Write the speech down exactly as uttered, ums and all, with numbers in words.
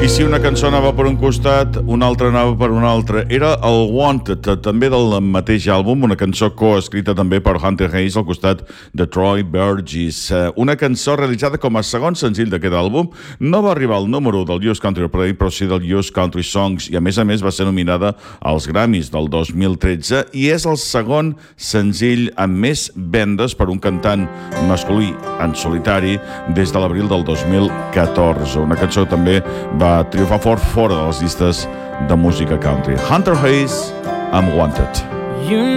si una cançó anava per un costat, una altra anava per un altre. Era el Wanted, també del mateix àlbum, una cançó coescrita també per Hunter Hayes al costat de Troy Burgess. Una cançó realitzada com a segon senzill d'aquest àlbum. No va arribar al número del U S Country Play, però sí del U S Country Songs, i a més a més va ser nominada als Grammys del dos mil tretze i és el segon senzill amb més vendes per un cantant masculí en solitari des de l'abril del dos mil catorze. Una cançó que també va triomfar fort fora de les llistes de música country. Hunter Hayes amb Wanted. You